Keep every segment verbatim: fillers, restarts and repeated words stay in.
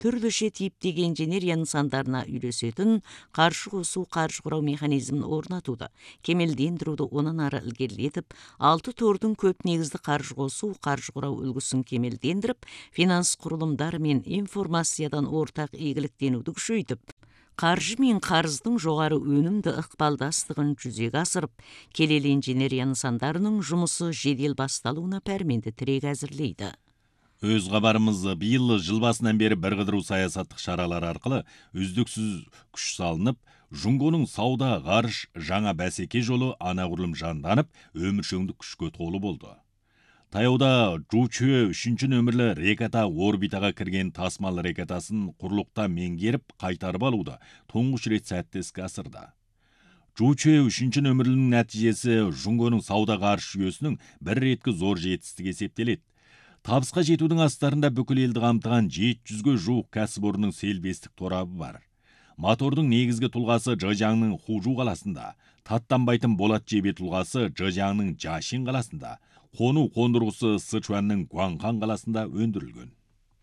түрліше типтегі инженерия нысандарына үйлесетін қаржы қосу, қаржы құрау механизмін орнатуды, кемелдендіруді онан ары ілгерілетіп, алты тордың көп негізді қаржы қосу, қаржы құрау үлгісін кемелдендіріп, финанс құрылымдары мен информациядан ортақ игіліктенуді күшейтіп, қаржы мен қарыздың жоғары өнімді ықпалдастығын жүзеге асырып, келелі инженерия нысандарының жұмысы жедел басталуына пәрменді тірек әзірлейді. Өз хабарымыз биыл жыл басынан бері бір қыдыру саясаттық шаралар арқылы үздіксіз күш салынып, Жұңғоның сауда, ғарыш, жаңа бәсеке жолы анағұрлым жанданып, өміршеңдік күшке толы болды. Таяуда Жучуэ үшінші нөмірлі реката орбитаға кірген тасмал рекатасын құрлықта меңгеріп қайтарып алуды тұңғыш рет сәтті іске асырды. Жучуэ үшінші нөмірлінің нәтижесі Жұңғоның сауда ғарыш жүйесінің бір реткі зор жетістігі есептеледі. Табысқа жетудің астарында бүкіл елді қамтыған жеті жүзге жуық кәсіпорынның селбестік торабы бар. Мотордың негізгі тұлғасы Жыжаңның Хужу қаласында, таттанбайтын болат жебе тұлғасы Жыжаңның Жашин қаласында, қону қондырғысы Сычуанның Гуанхан қаласында өндірілген.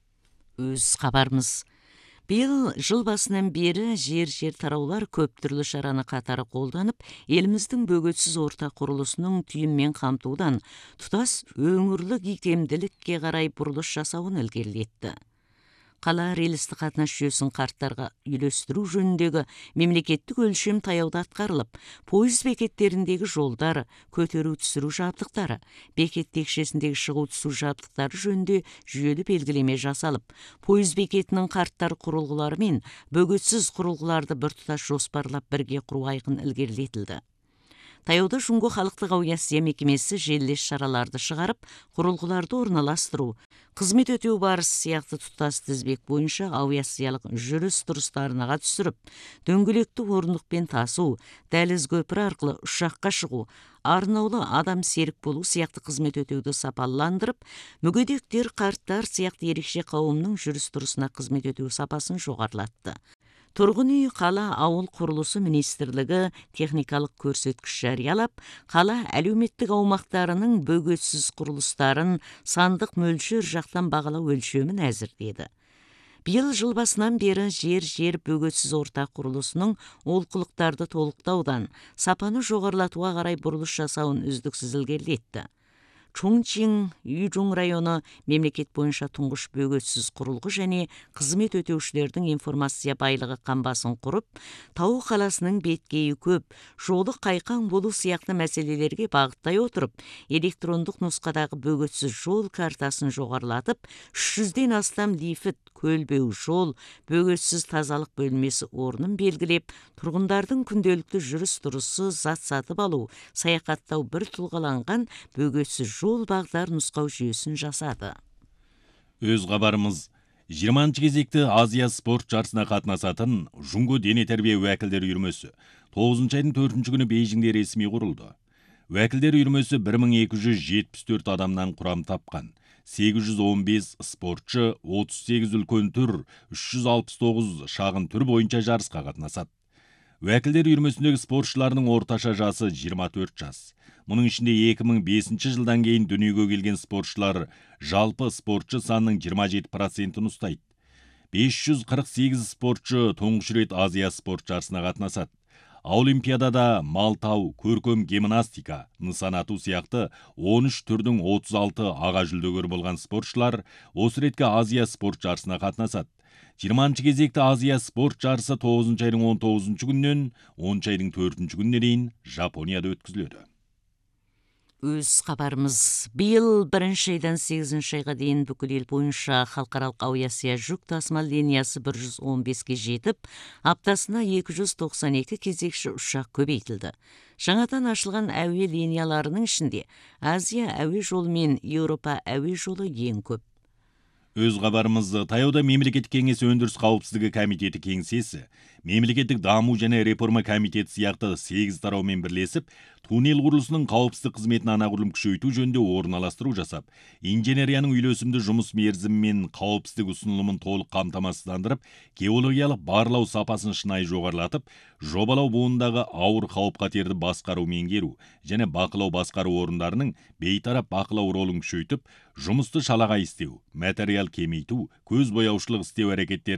Өз хабарымыз. Биыл жыл басынан бері жер-жер тараулар көп түрлі шараны қатары қолданып, еліміздің бөгетсіз орта құрылысының түйінмен қамтудан тұтас өңірлік икемділікке қарай бұрылыс жасауын ілгерілетті. Қала рельсті қатынас жүйесін қарттарға үйлестіру жөніндегі мемлекеттік өлшем таяуда атқарылып, пойыз бекеттеріндегі жолдар, көтеру түсіру жабдықтары, бекет текшесіндегі шығу түсу жабдықтары жөнінде жүйелі белгілеме жасалып, пойыз бекетінің қарттар құрылғылары мен бөгетсіз құрылғыларды біртұтас жоспарлап бірге құру айқын ілгерілетілді. Таяуда Жұңго халықтық аудиация мекемесі желілес шараларды шығарып, құрылғыларды орналастыру, қызмет өтеу барысы сияқты тұтас тізбек бойынша аудиациялық жүріс тұрыстарына түсіріп, дөңгелекті орындықпен тасу, дәліз көпір арқылы ұшаққа шығу, арнаулы адам серік болу сияқты қызмет өтеуді сапаландырып, мүгедектер, қарттар сияқты ерекше қауымның жүріс тұрысына қызмет өтеу сапасын жоғарылатты. Тұрғын үй, қала, ауыл құрылысы министрлігі техникалық көрсеткіш жариялап, қала әлеуметтік аумақтарының бөгетсіз құрылыстарын сандық мөлшер жақтан бағалау өлшемін әзірледі. Биыл жыл басынан бері жер-жер бөгетсіз орта құрылысының олқылықтарды толықтаудан сапаны жоғарылатуға қарай бұрылыс жасауын үздіксіз ілгерілетті. Чунчин Южун районы мемлекет бойынша тұңғыш бөгетсіз құрылғы және қызмет өтеушілердің информация байлығы қамбасын құрып, Тау қаласының беткейі көп, жолы қайқан болу сияқты мәселелерге бағыттай отырып, электрондық нұсқадағы бөгетсіз жол картасын жоғарылатып, үш жүзден астам лифт, көлбеу жол, бөгетсіз тазалық бөлмесі орнын белгілеп, тұрғындардың күнделікті жүріс тұрысы, зат сатып алу, саяхаттау бір тұлғаланған бөгетсіз жол бағдар нұсқау жүйесін жасады. Өз хабарымыз. жиырманыншы кезекті Азия спорт жарысына қатынасатын Жұңго дене тәрбие уәкілдер үйірмесі тоғызыншы айдың төртінші күні Бейжіңде ресми құрылды. Уәкілдер үйірмесі бір мың екі жүз жетпіс төрт адамнан құрам тапқан. сегіз жүз он бес спортшы, отыз сегіз үлкен түр, үш жүз алпыс тоғыз шағын түр бойынша жарысқа қатынасады. Уәкілдер үйірмесіндегі спортшыларының орташа жасы жиырма төрт жас. Мұның ішінде екі мың бесінші жылдан кейін дүниеге келген спортшылар жалпы спортшы санының жиырма жеті процентін ұстайды. бес жүз қырық сегіз спортшы тұңғыш рет Азия спорт жарысына қатынасады. Олимпиадада малтау, көркем гимнастика, нысан ату сияқты он үш түрдің отыз алты аға жүлдегер болған спортшылар осы ретке Азия спорт жарысына қатынасады. жиырманыншы кезекті Азия спорт жарысы тоғызыншы айдың он тоғызыншы күннен оныншы айдың төртінші күніне дейін Жапонияда өткізіледі. Өз хабарымыз. Биыл бірінші айдан сегізінші айға дейін бүкіл ел бойынша халықаралық аудиация жүк тасымал линиясы бір жүз он беске жетіп, аптасына екі жүз тоқсан екі кезекші ұшақ көбейтілді. Жаңадан ашылған әуе линияларының ішінде Азия әуе жолы мен Еуропа әуе жолы ең көп. Өз хабарымыз. Таяуда мемлекеттік кеңесі өндіріс қауіпсіздігі комитеті кеңсесі, мемлекеттік даму және реформа комитеті сияқты сегіз тараумен бірлесіп, туннел курулусунун кауіпсіздік қызметін анағұрлым күшейтүү жөнүндө орналастыруу жасап, инженерияның үйлесімді жұмыс мерзими мен кауіпсіздік ұсынылымын толық камтамасыздандырып, геологиялық барлау сапасын шынайы жоғарылатып, жобалау буындағы ауыр қауіп-қатерді басқару меңгеру және бақылау басқару орындарының бейтарап бақылау ролын күшейтіп, жұмысты шалағай істеу, материал кемейту, көз бояушылық істеу әрекеттері